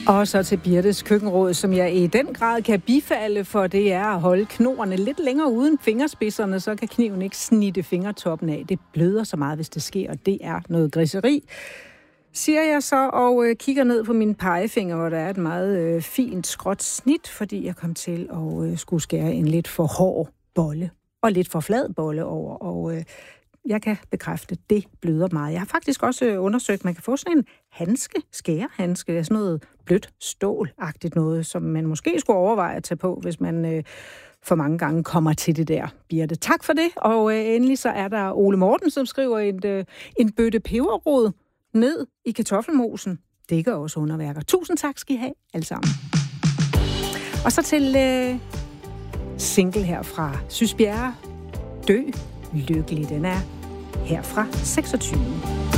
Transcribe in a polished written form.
Og så til Birtes køkkenråd, som jeg i den grad kan bifalde, for det er at holde knorene lidt længere uden fingerspidserne, så kan kniven ikke snitte fingertoppen af. Det bløder så meget, hvis det sker, og det er noget griseri, siger jeg så, og kigger ned på mine pegefinger, hvor der er et meget fint skråt snit, fordi jeg kom til at skulle skære en lidt for hård bolle og lidt for flad bolle over, og jeg kan bekræfte, at det bløder meget. Jeg har faktisk også undersøgt, at man kan få sådan en handske, skærehandske, det er sådan noget blødt stål-agtigt noget, som man måske skulle overveje at tage på, hvis man for mange gange kommer til det der, Birte. Tak for det, og endelig så er der Ole Morten, som skriver en bøtte peberrod ned i kartoffelmosen. Det gør også underværker. Tusind tak skal I have, alle sammen. Og så til single her fra Sys Bjerre, Dø lykkelig. Den er her fra 26.